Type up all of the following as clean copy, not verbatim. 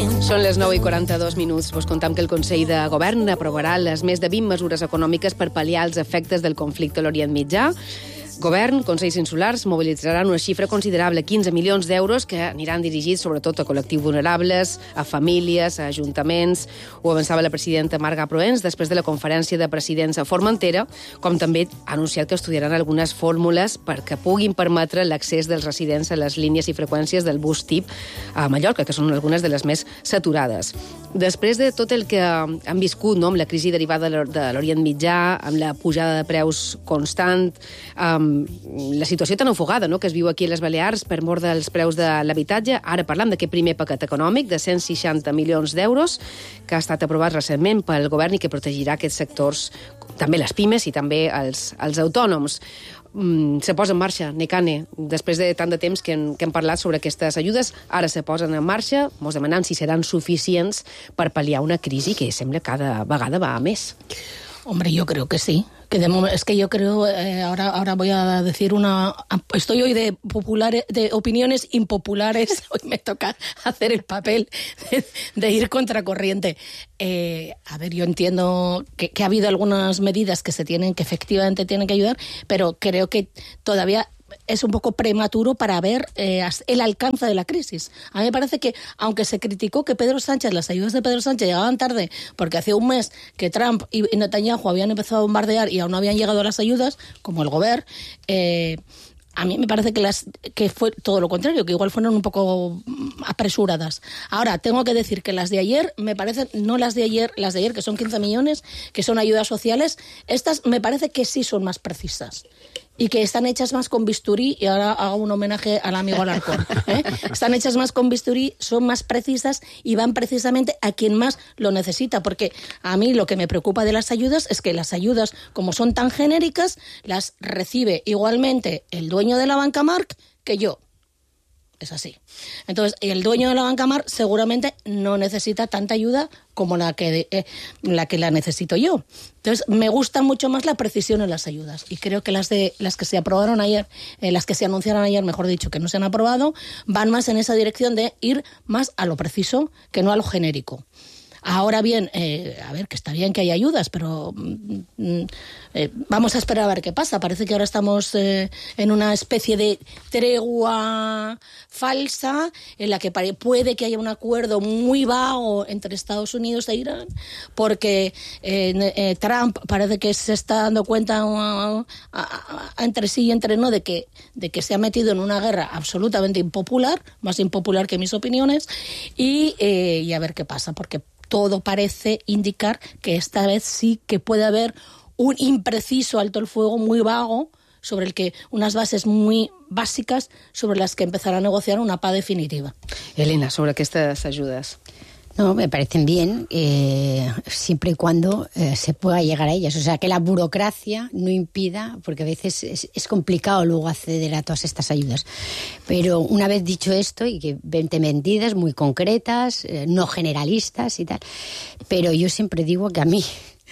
Són les 9:42. Vos contam que el Consell de Govern aprovarà les més de 20 mesures econòmiques per pal·liar els efectes del conflicte a l'Orient Mitjà. Govern, Consells Insulars mobilitzaran una xifra considerable, 15 milions d'euros, que aniran dirigits sobretot a col·lectius vulnerables, a famílies, a ajuntaments. Ho avançava la presidenta Marga Proens després de la conferència de presidents a Formentera, com també ha anunciat que estudiaran algunes fórmules perquè puguin permetre l'accés dels residents a les línies i freqüències del bus TIP a Mallorca, que són algunes de les més saturades. Després de tot el que han viscut, no?, amb la crisi derivada de l'Orient Mitjà, amb la pujada de preus constant, la situació tan ofegada, no?, que es viu aquí a les Balears per mort dels preus de l'habitatge. Ara parlam d'aquest primer paquet econòmic de 160 milions d'euros que ha estat aprovat recentment pel govern i que protegirà aquests sectors, també les pimes i també els autònoms. Se posa en marxa, Nekane, després de tant de temps que hem parlat sobre aquestes ajudes, ara se posen en marxa, mos demanem si seran suficients per pal·liar una crisi que sembla cada vegada va a més. Hombre, yo creo que sí. Es que yo creo, ahora voy a decir estoy hoy de opiniones impopulares, hoy me toca hacer el papel de ir contracorriente. A ver, yo entiendo que ha habido algunas medidas que efectivamente tienen que ayudar, pero creo que todavía es un poco prematuro para ver el alcance de la crisis. A mí me parece que, aunque se criticó que las ayudas de Pedro Sánchez llegaban tarde, porque hacía un mes que Trump y Netanyahu habían empezado a bombardear y aún no habían llegado las ayudas, como el gobierno, a mí me parece que fue todo lo contrario, que igual fueron un poco apresuradas. Ahora, tengo que decir que las de ayer, me parecen, no las de ayer, que son 15 millones, que son ayudas sociales, estas me parece que sí son más precisas. Y que están hechas más con bisturí, y ahora hago un homenaje al amigo Alarcón. Están hechas más con bisturí, son más precisas y van precisamente a quien más lo necesita, porque a mí lo que me preocupa de las ayudas es que las ayudas, como son tan genéricas, las recibe igualmente el dueño de la Banca Marc que yo. Es así. Entonces, el dueño de la Banca Marc seguramente no necesita tanta ayuda como la que la necesito yo. Entonces, me gusta mucho más la precisión en las ayudas. Y creo que las que se aprobaron ayer, las que se anunciaron ayer, mejor dicho, que no se han aprobado, van más en esa dirección de ir más a lo preciso que no a lo genérico. Ahora bien, a ver, que está bien que haya ayudas, pero vamos a esperar a ver qué pasa. Parece que ahora estamos en una especie de tregua falsa en la que puede que haya un acuerdo muy vago entre Estados Unidos e Irán, porque Trump parece que se está dando cuenta entre sí y entre no de que se ha metido en una guerra absolutamente impopular, más impopular que mis opiniones, y a ver qué pasa, porque todo parece indicar que esta vez sí que puede haber un impreciso alto el fuego muy vago, sobre el que unas bases muy básicas sobre las que empezar a negociar una paz definitiva. Elena, sobre estas ayudas. No, me parecen bien, siempre y cuando se pueda llegar a ellas. O sea, que la burocracia no impida, porque a veces es complicado luego acceder a todas estas ayudas. Pero una vez dicho esto, y que 20 medidas muy concretas, no generalistas y tal, pero yo siempre digo que a mí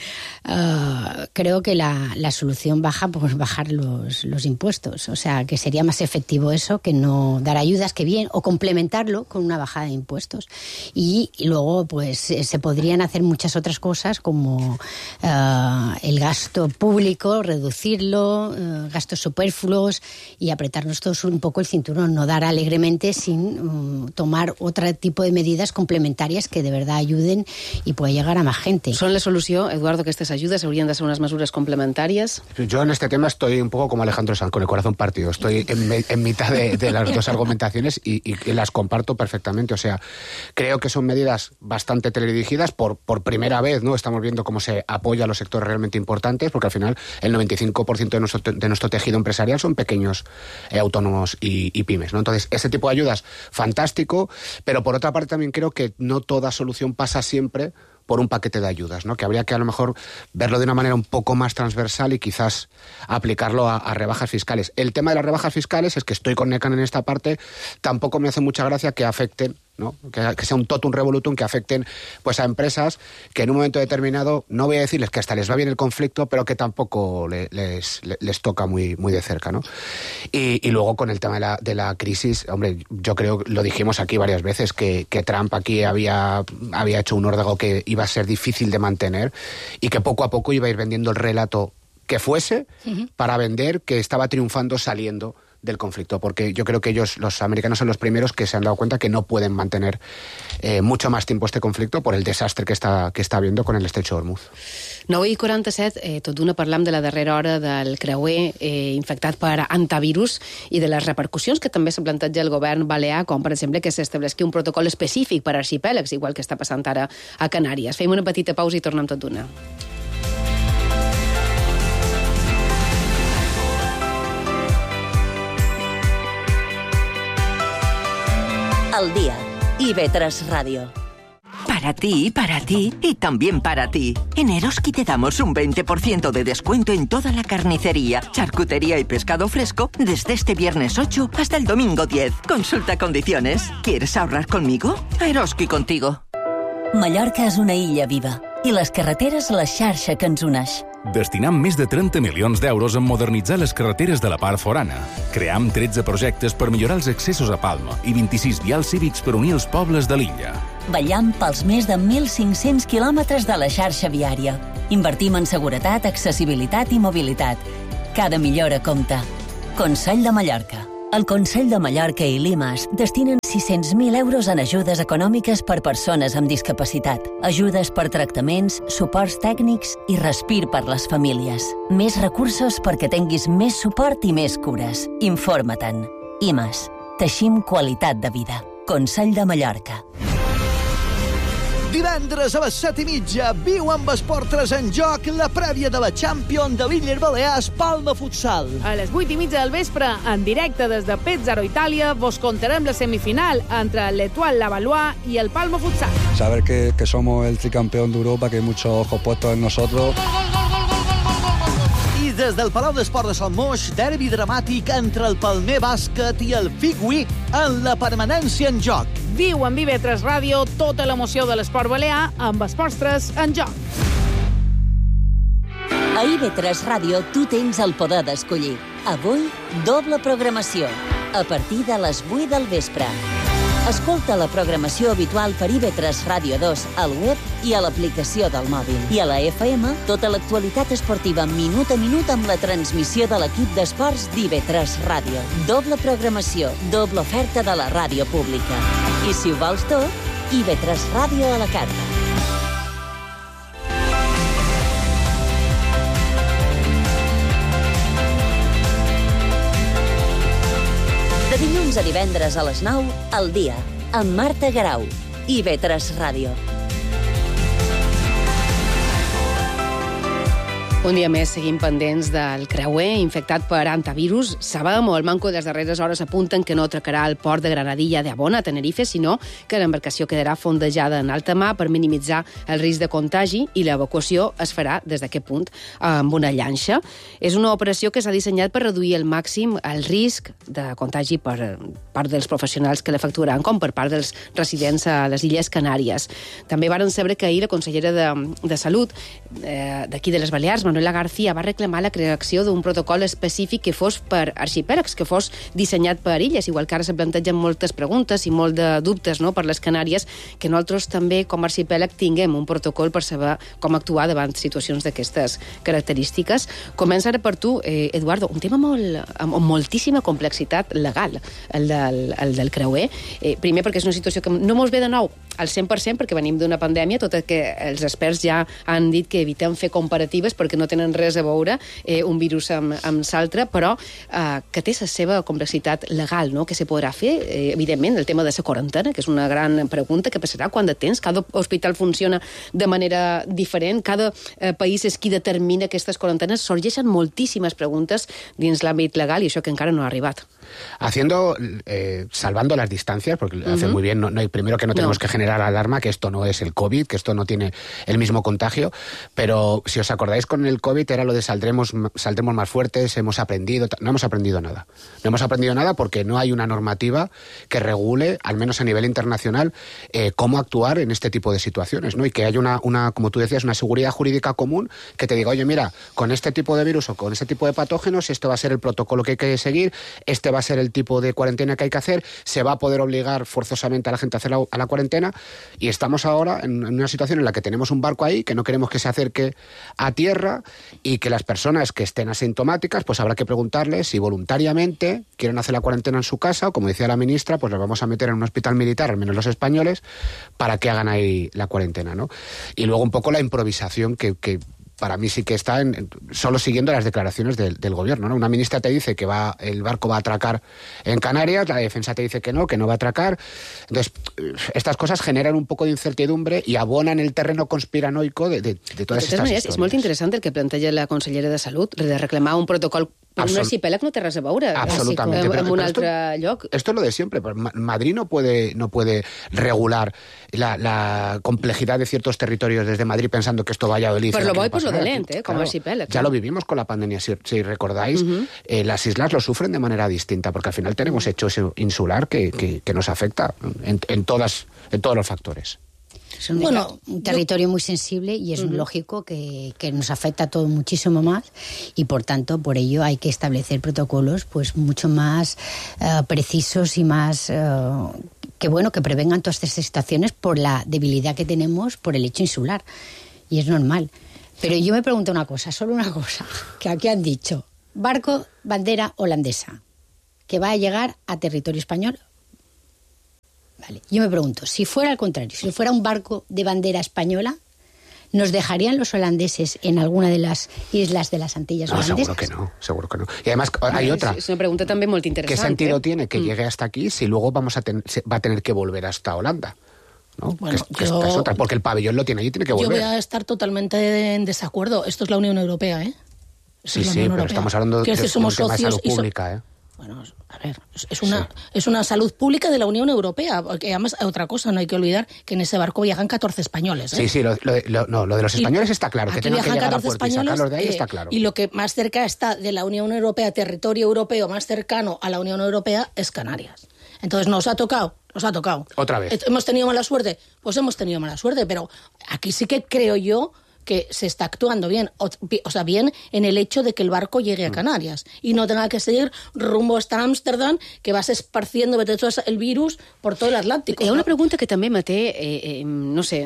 creo que la solución pues bajar los impuestos. O sea, que sería más efectivo eso que no dar ayudas, que bien, o complementarlo con una bajada de impuestos. Y luego, pues, se podrían hacer muchas otras cosas, como el gasto público, reducirlo, gastos superfluos, y apretarnos todos un poco el cinturón, no dar alegremente sin tomar otro tipo de medidas complementarias que de verdad ayuden y pueda llegar a más gente. ¿Son la solución, Eduardo, que estas ayudas haurien de ser unas mesures complementàries? Yo en este tema estoy un poco como Alejandro Sanz, con el corazón partido. Estoy en mitad de las dos argumentaciones y las comparto perfectamente. O sea, creo que son medidas bastante teledirigidas. Por primera vez, ¿no?, estamos viendo cómo se apoya a los sectores realmente importantes, porque al final el 95% de nuestro tejido empresarial son pequeños autónomos y pymes, ¿no? Entonces, ese tipo de ayudas, fantástico, pero por otra parte también creo que no toda solución pasa siempre por un paquete de ayudas, ¿no? Que habría que a lo mejor verlo de una manera un poco más transversal y quizás aplicarlo a rebajas fiscales. El tema de las rebajas fiscales es que estoy con Necan en esta parte, tampoco me hace mucha gracia que afecten ¿no? Que sea un totum revolutum que afecten pues a empresas que en un momento determinado, no voy a decirles que hasta les va bien el conflicto, pero que tampoco les toca muy de cerca, ¿no? Y luego con el tema de la crisis, hombre, yo creo, lo dijimos aquí varias veces, que Trump aquí había hecho un órdago que iba a ser difícil de mantener y que poco a poco iba a ir vendiendo el relato que fuese para vender que estaba triunfando saliendo del conflicto, porque yo creo que los americanos son los primeros que se han dado cuenta que no pueden mantener mucho más tiempo este conflicto por el desastre que està habiendo con el estrecho de Hormuz. 9:47, tot d'una parlam de la darrera hora del creuer infectat per antivirus i de les repercussions que també se planteja el govern balear, com per exemple que s'estableixi un protocol específic per arxipèlags, igual que està passant ara a Canàries. Fem una petita pausa i tornem tot d'una. Al día. IB3 Radio. Para ti y también para ti. En Eroski te damos un 20% de descuento en toda la carnicería, charcutería y pescado fresco desde este viernes 8 hasta el domingo 10. Consulta condiciones. ¿Quieres ahorrar conmigo? Eroski contigo. Mallorca és una illa viva i les carreteres la xarxa que ens uneix. Destinam més de 30 milions d'euros en modernitzar les carreteres de la part forana. Cream 13 projectes per millorar els accessos a Palma i 26 vials cívics per unir els pobles de l'illa. Vetllam pels més de 1.500 quilòmetres de la xarxa viària. Invertim en seguretat, accessibilitat i mobilitat. Cada millora compta. Consell de Mallorca. El Consell de Mallorca i l'IMAS destinen 600.000 euros en ajudes econòmiques per persones amb discapacitat, ajudes per tractaments, suports tècnics i respir per les famílies. Més recursos perquè tinguis més suport i més cures. Informa-te'n. IMAS. Teixim qualitat de vida. Consell de Mallorca. Divendres a les 7:30, viu amb Esportres en joc la prèvia de la Champions de l'Illes Balears Palma Futsal. A les 8:30 del vespre, en directe des de Pétzaro, Itàlia, vos contarem la semifinal entre l'Etoile Lavallois i el Palma Futsal. Saber que somos el tricampeón de Europa, que hay muchos ojos puestos en nosotros. I des del Palau d'Esport de Sant Moix, derbi dramàtic entre el Palmer Bàsquet i el Figui en la permanència en joc. Viu en IB3 Ràdio tota l'emoció de l'esport balear amb Esportres en joc. A IB3 Ràdio tu tens el poder d'escollir. Avui, doble programació, a partir de les 8 del vespre. Escolta la programació habitual per IB3 Ràdio 2 al web i a l'aplicació del mòbil. I a la FM, tota l'actualitat esportiva minut a minut amb la transmissió de l'equip d'esports d'IB3 Ràdio. Doble programació, doble oferta de la ràdio pública. I si ho vols tot, IB3 Ràdio a la carta. De dilluns a divendres a les 9, al dia, amb Marta Garau, IB3 Ràdio. Un dia més seguim pendents del creuer infectat per antivirus. Sabem, o el manco de les darreres hores apunten que no atracarà el port de Granadilla de Abona, a Tenerife, sinó que l'embarcació quedarà fondejada en alta mar per minimitzar el risc de contagi i l'evacuació es farà des d'aquest punt amb una llanxa. És una operació que s'ha dissenyat per reduir al màxim el risc de contagi per part dels professionals que l'efectuaran, com per part dels residents a les Illes Canàries. També varen saber que ahir la consellera de Salut d'aquí de les Balears, Manuela García, va reclamar la creació d'un protocol específic que fos per arxipèlags, que fos dissenyat per illes, igual que ara se plantegen moltes preguntes i molt de dubtes, no?, per les Canàries, que nosaltres també, com a arxipèlag, tinguem un protocol per saber com actuar davant situacions d'aquestes característiques. Comença ara per tu, Eduardo, un tema amb moltíssima complexitat legal, el del creuer. Primer, perquè és una situació que no mos ve de nou al 100%, perquè venim d'una pandèmia, tot i que els experts ja han dit que evitem fer comparatives perquè no tenen res a veure un virus amb l'altre, però que té la seva complexitat legal, no?, que se podrà fer. Evidentment, el tema de la quarantena, que és una gran pregunta, que passarà quan de temps, cada hospital funciona de manera diferent, cada país és qui determina aquestes quarantenes, sorgeixen moltíssimes preguntes dins l'àmbit legal i això que encara no ha arribat. salvando las distancias, porque hace muy bien, primero que no tenemos que generar alarma, que esto no es el COVID, que esto no tiene el mismo contagio, pero si os acordáis con el COVID era lo de saldremos más fuertes, hemos aprendido, no hemos aprendido nada. No hemos aprendido nada porque no hay una normativa que regule, al menos a nivel internacional, cómo actuar en este tipo de situaciones, ¿no? Y que haya una, como tú decías, una seguridad jurídica común que te diga, oye, mira, con este tipo de virus o con este tipo de patógenos, esto va a ser el protocolo que hay que seguir, este va a ser el tipo de cuarentena que hay que hacer, se va a poder obligar forzosamente a la gente a hacer la cuarentena, y estamos ahora en una situación en la que tenemos un barco ahí que no queremos que se acerque a tierra y que las personas que estén asintomáticas, pues habrá que preguntarles si voluntariamente quieren hacer la cuarentena en su casa o, como decía la ministra, pues los vamos a meter en un hospital militar, al menos los españoles, para que hagan ahí la cuarentena, ¿no? Y luego un poco la improvisación que para mí sí que está solo siguiendo las declaraciones del gobierno, ¿no? Una ministra te dice que el barco va a atracar en Canarias, la defensa te dice que no va a atracar. Entonces, estas cosas generan un poco de incertidumbre y abonan el terreno conspiranoico de todas estas historias. És molt interessant el que planteja la consellera de Salut, de reclamar un protocol per un arxipèlag no té res a veure en un altre lloc. Esto es lo de siempre. Madrid no puede regular la complejidad de ciertos territorios desde Madrid pensando que esto vaya a Valladolid. Por lo bo y por lo dolent, como arxipèlag. Ya lo vivimos con la pandemia, si recordáis. Las islas lo sufren de manera distinta, porque al final tenemos hecho ese insular que nos afecta en todos los factores. Es un territorio muy sensible y es lógico que nos afecta a todo muchísimo más, y por tanto por ello hay que establecer protocolos pues mucho más precisos y más que prevengan todas estas situaciones por la debilidad que tenemos por el hecho insular, y es normal. Pero yo me pregunto solo una cosa, que aquí han dicho, barco bandera holandesa, que va a llegar a territorio español. Vale. Yo me pregunto, si fuera al contrario, si fuera un barco de bandera española, ¿nos dejarían los holandeses en alguna de las islas de las Antillas holandesas? Seguro que no. Y además hay otra. Es una pregunta también muy interesante. ¿Qué sentido tiene que llegue hasta aquí si luego va a tener que volver hasta Holanda? ¿No? Bueno, que esta es otra, porque el pabellón lo tiene allí, tiene que volver. Yo voy a estar totalmente en desacuerdo. Esto es la Unión Europea, ¿eh? Sí, pero estamos hablando de un tema de salud pública, ¿eh? Bueno, a ver, es una salud pública de la Unión Europea, porque además otra cosa, no hay que olvidar que en ese barco viajan 14 españoles, ¿eh? Sí, lo de los españoles está claro, que tienen que llegar a puerto y sacarlos de ahí está claro. Y lo que más cerca está de la Unión Europea, territorio europeo más cercano a la Unión Europea, es Canarias. Entonces, ¿nos ha tocado? Otra vez. ¿Hemos tenido mala suerte? Pues hemos tenido mala suerte, pero aquí sí que creo yo que se está actuando bien, o sea, bien en el hecho de que el barco llegue a Canarias y no tenga que seguir rumbo hasta Ámsterdam, que vas esparciendo el virus por todo el Atlàntic. Hi ha una pregunta que també me té, no sé,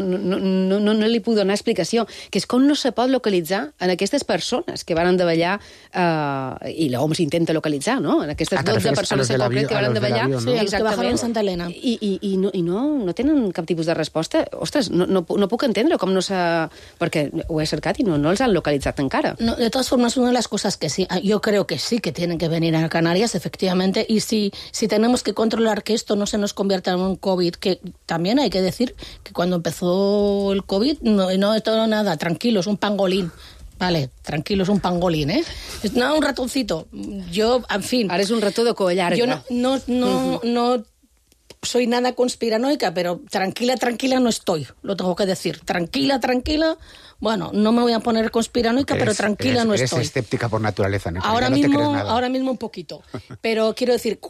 no li puc donar explicació, que és com no se pot localitzar en aquestes persones que van davallar, i l'OMS intenta localitzar, no? En aquestes 12 persones en concret que van davallar. Sí, els que bajaron en Santa Elena. I no tenen cap tipus de resposta. Ostres, no puc entendre com no s'ha... Perquè ho he cercat i no els han localitzat encara. No, de todas formas, una de las cosas que sí, yo creo que sí que tienen que venir a Canarias, efectivamente, y si tenemos que controlar que esto no se nos convierta en un COVID, que también hay que decir que cuando empezó el COVID no es todo nada, tranquilos, un pangolín. Vale, tranquilo, es un pangolín, ¿eh? No, un ratoncito. Yo, en fin... Ara és un rató de coll llarga. Yo no soy nada conspiranoica, pero tranquila no estoy, lo tengo que decir. Tranquila, bueno, no me voy a poner conspiranoica, pero tranquila no estoy. Eres escéptica por naturaleza, ¿no? Ahora mismo un poquito. Pero quiero decir,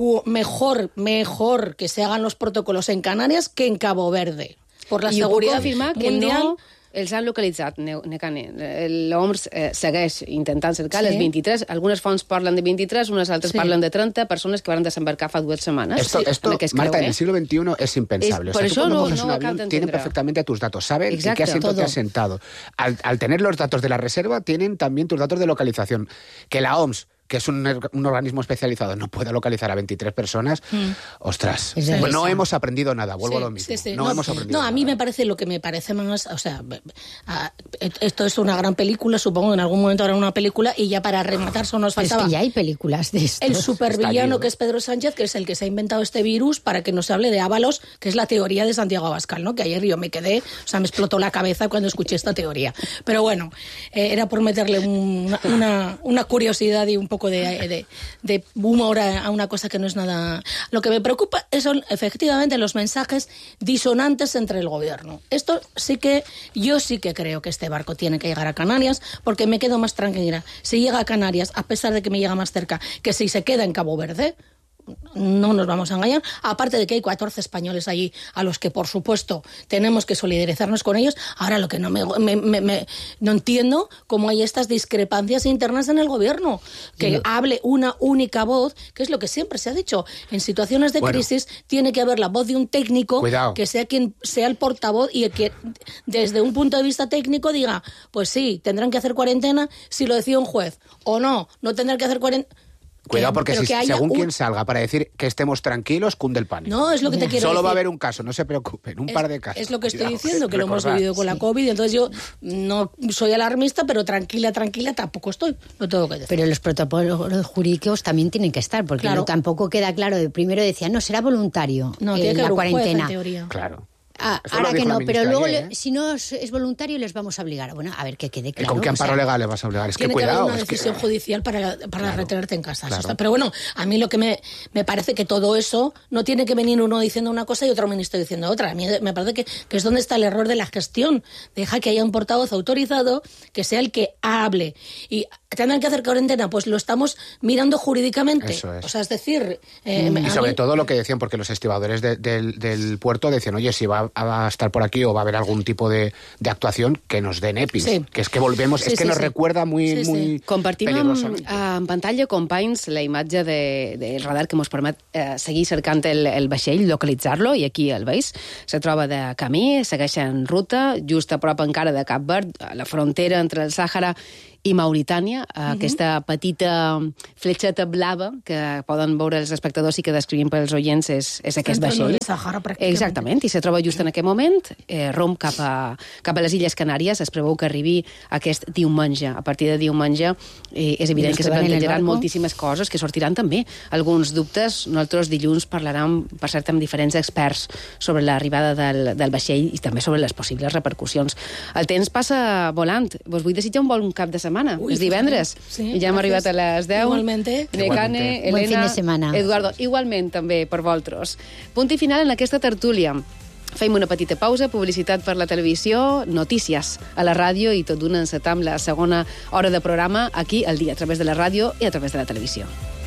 mejor que se hagan los protocolos en Canarias que en Cabo Verde. Por la seguridad mundial... Que no els han localitzat, Necane. L'OMS segueix intentant cercar les 23, algunes fonts parlen de 23, unes altres parlen de 30 persones que van desembarcar fa 2 setmanes. Esto Marta, en el siglo XXI es impensable. Por eso no tienen perfectamente tus datos, saben en qué asiento te has sentado. Al tener los datos de la reserva, tienen también tus datos de localización. Que la OMS, que es un organismo especializado, no pueda localizar a 23 personas, ostras, no hemos aprendido nada, vuelvo a lo mismo. No hemos aprendido nada. A mí me parece lo que me parece más, o sea, esto es una gran película, supongo que en algún momento habrá una película, y ya para rematar solo nos faltaba... Es que ya hay películas de esto. El supervillano que es Pedro Sánchez, que es el que se ha inventado este virus para que nos hable de Ábalos, que es la teoría de Santiago Abascal, ¿no? Que ayer yo me quedé, o sea, me explotó la cabeza cuando escuché esta teoría. Pero bueno, era por meterle una curiosidad y un poco poco de humor a una cosa que no es nada... Lo que me preocupa son efectivamente los mensajes disonantes entre el gobierno. Esto sí que, yo sí que creo que este barco tiene que llegar a Canarias, porque me quedo más tranquila. Si llega a Canarias, a pesar de que me llega más cerca, que si se queda en Cabo Verde, no nos vamos a engañar, aparte de que hay 14 españoles allí a los que, por supuesto, tenemos que solidarizarnos con ellos. Ahora, lo que no no entiendo cómo hay estas discrepancias internas en el gobierno, que hable una única voz, que es lo que siempre se ha dicho. En situaciones de crisis tiene que haber la voz de un técnico, que sea quien sea el portavoz y que desde un punto de vista técnico diga, pues sí, tendrán que hacer cuarentena si lo decide un juez, o no tendrán que hacer cuarentena. Cuidado, porque según quien salga para decir que estemos tranquilos, cunde el pánico. No, es lo que te quiero decir. Solo va a haber un caso, no se preocupen, un par de casos. Es lo que estoy diciendo, que lo hemos vivido con la COVID, entonces yo no soy alarmista, pero tranquila tampoco estoy, lo tengo que decir. Pero los protocolos jurídicos también tienen que estar, porque tampoco queda claro. Primero decían, no, será voluntario tiene que la haber cuarentena. Un juez, en teoría. Claro. Ahora que no, pero luego si no es voluntario les vamos a obligar. Bueno, a ver que quede claro. ¿Y con qué amparo legal le vas a obligar? Es que cuidado. Tiene que haber una decisión judicial para retenerte en casa. Claro. Pero bueno, a mí lo que me parece que todo eso no tiene que venir uno diciendo una cosa y otro ministro diciendo otra. A mí me parece que es donde está el error de la gestión. Deja que haya un portavoz autorizado que sea el que hable. Y tendrán que hacer cuarentena, pues lo estamos mirando jurídicamente. Eso es. O sea, es decir... y sobre todo lo que decían, porque los estibadores del puerto decían, oye, si va a estar por aquí o va a haber algún tipo de actuación, que nos den EPIs. Sí. Que es que volvemos, es que nos recuerda muy Compartim en pantalla, companys, la imatge del radar que ens permet seguir cercant el vaixell, localitzar-lo, i aquí el veus. Se troba de camí, segueix en ruta, just a prop encara de Cap Verd, a la frontera entre el Sàhara i Mauritània, aquesta petita fletxeta blava que poden veure els espectadors i que descrivim pels oients és aquest vaixell. Exactament, i se troba just en aquest moment, romp cap a les Illes Canàries. Es preveu que arribi aquest diumenge. A partir de diumenge és evident que se plantejaran moltíssimes coses, que sortiran també alguns dubtes. Nosaltres dilluns parlarem, per cert, amb diferents experts sobre l'arribada del vaixell i també sobre les possibles repercussions. El temps passa volant. Vos vull desitjar un bon cap de setmana. És divendres. I ja hem arribat a les 10. Igualmente. Necane, Elena, buen fin de semana. Eduardo, igualment també per vosaltres. Punt i final en aquesta tertúlia. Fem una petita pausa, publicitat per la televisió, notícies a la ràdio i tot d'una encetam la segona hora de programa aquí al dia, a través de la ràdio i a través de la televisió.